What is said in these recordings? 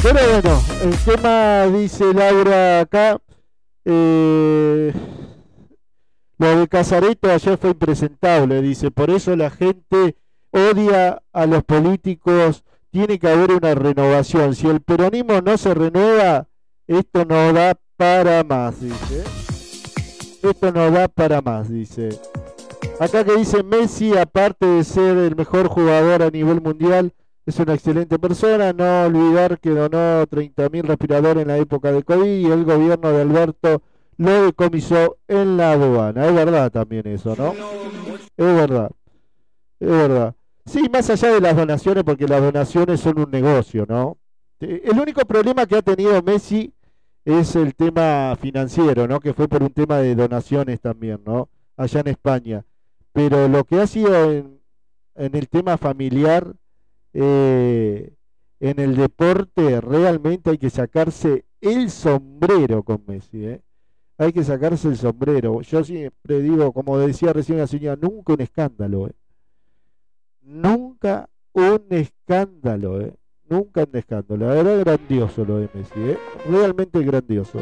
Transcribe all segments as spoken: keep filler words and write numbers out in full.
Pero bueno, el tema, dice Laura acá, eh, lo de Casareto ayer fue impresentable, dice, por eso la gente odia a los políticos, tiene que haber una renovación. Si el peronismo no se renueva, esto no da para más, dice. Esto no da para más, dice. Acá que dice Messi, aparte de ser el mejor jugador a nivel mundial, es una excelente persona. No olvidar que donó treinta mil respiradores en la época de COVID y el gobierno de Alberto lo decomisó en la aduana. Es verdad también eso, ¿no? Es verdad, es verdad. Sí, más allá de las donaciones, porque las donaciones son un negocio, ¿no? El único problema que ha tenido Messi es el tema financiero, ¿no? Que fue por un tema de donaciones también, ¿no? Allá en España. Pero lo que ha sido en, en el tema familiar, eh, en el deporte, realmente hay que sacarse el sombrero con Messi, ¿eh? Hay que sacarse el sombrero. Yo siempre digo, como decía recién la señora, nunca un escándalo, ¿eh? Nunca un escándalo, ¿eh? Nunca un escándalo. La verdad, grandioso lo de Messi, ¿eh? Realmente grandioso.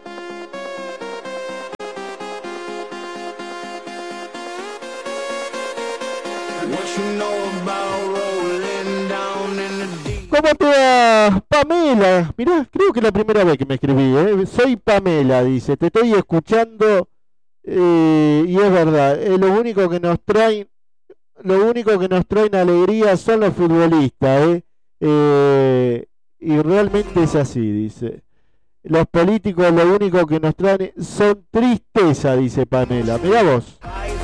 ¿Cómo te va, Pamela? Mirá, creo que es la primera vez que me escribí, ¿eh? Soy Pamela, dice, te estoy escuchando eh, y es verdad, eh, lo único que nos traen, lo único que nos traen alegría son los futbolistas, ¿eh? Eh, y realmente es así, dice. Los políticos lo único que nos traen son tristeza, dice Pamela. Mirá vos.